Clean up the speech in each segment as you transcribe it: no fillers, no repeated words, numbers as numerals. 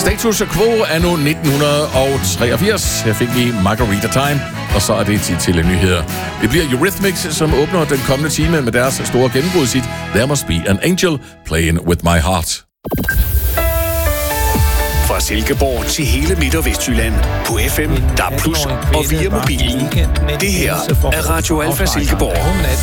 Status quo er nu 1983. Her fik vi Margarita Time, og så er det tid til nyheder. Det bliver Eurythmics, som åbner den kommende time med deres store gennembrudshit There Must Be an Angel, Playing With My Heart. Fra Silkeborg til hele Midt- og Vestjylland på FM, DAB+, og via mobilen. Det her er Radio Alfa Silkeborg.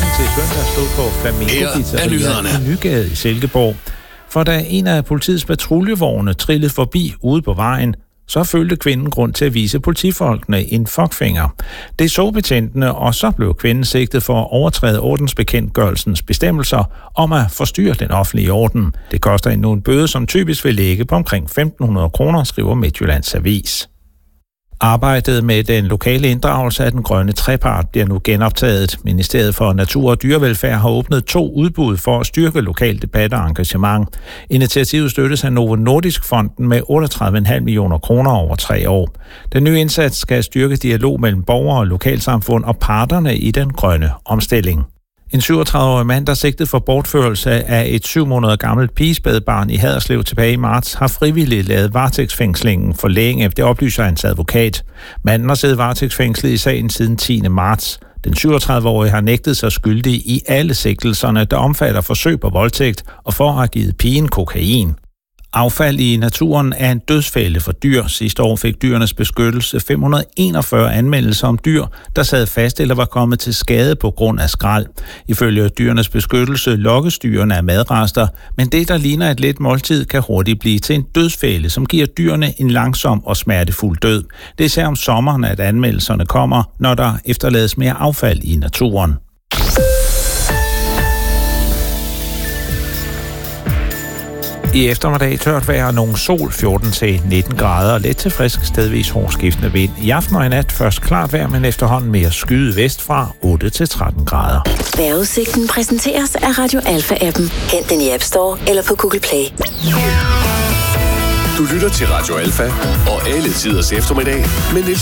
Her er nyhederne. Nygade i Silkeborg. For da en af politiets patruljevogne trillede forbi ude på vejen, så følte kvinden grund til at vise politifolkene en fuckfinger. Det så betjentene, og så blev kvinden sigtet for at overtræde ordensbekendtgørelsens bestemmelser om at forstyrre den offentlige orden. Det koster endnu en bøde, som typisk vil ligge på omkring 1.500 kroner, skriver Midtjyllands Avis. Arbejdet med den lokale inddragelse af den grønne trepart bliver nu genoptaget. Ministeriet for Natur og Dyrevelfærd har åbnet 2 udbud for at styrke lokal debat og engagement. Initiativet støttes af Novo Nordisk Fonden med 38,5 millioner kroner over 3 år. Den nye indsats skal styrke dialog mellem borgere og lokalsamfund og parterne i den grønne omstilling. En 37-årig mand, der sigtet for bortførelse af et 7 måneder gammelt pigespædbarn i Haderslev tilbage i marts, har frivilligt lavet varetægtsfængslingen for længe. Det oplyser hans advokat. Manden har siddet varetægtsfængslet i sagen siden 10. marts. Den 37-årige har nægtet sig skyldig i alle sigtelserne, der omfatter forsøg på voldtægt og for at have givet pigen kokain. Affald i naturen er en dødsfælde for dyr. Sidste år fik Dyrenes Beskyttelse 541 anmeldelser om dyr, der sad fast eller var kommet til skade på grund af skrald. Ifølge Dyrenes Beskyttelse lokkes dyrene af madrester, men det, der ligner et let måltid, kan hurtigt blive til en dødsfælde, som giver dyrene en langsom og smertefuld død. Det er især om sommeren, at anmeldelserne kommer, når der efterlades mere affald i naturen. I eftermiddag tørt vejr, nogen sol, 14-19 grader, let til frisk, stedvis hårdskiftende vind. I aften og i nat først klart vejr, men efterhånden mere skyet vestfra, 8-13 grader. Vejrudsigten præsenteres af Radio Alfa-appen. Hent den i App Store eller på Google Play. Du lytter til Radio Alfa og alle tiders eftermiddag med